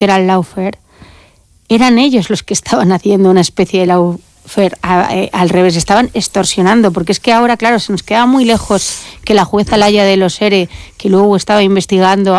que era el lawfare, eran ellos los que estaban haciendo una especie de lawfare al revés, estaban extorsionando, porque es que ahora, claro, se nos queda muy lejos que la jueza Laya de los ERE, que luego estaba investigando